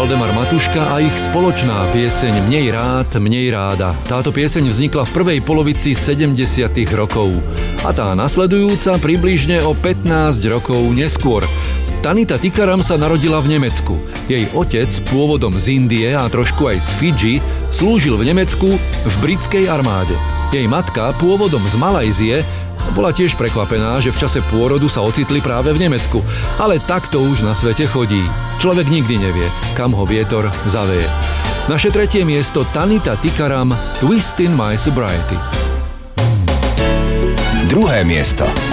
Valdemar Matuška a ich spoločná pieseň Mnej rád, mnej ráda. Táto pieseň vznikla v prvej polovici 70. rokov a tá nasledujúca približne o 15 rokov neskôr. Tanita Tikaram sa narodila v Nemecku. Jej otec, pôvodom z Indie a trošku aj z Fidži, slúžil v Nemecku v britskej armáde. Jej matka, pôvodom z Malajzie, bola tiež prekvapená, že v čase pôrodu sa ocitli práve v Nemecku. Ale takto už na svete chodí. Človek nikdy nevie, kam ho vietor zaveje. Naše tretie miesto Tanita Tikaram, Twist in My Sobriety. Druhé miesto.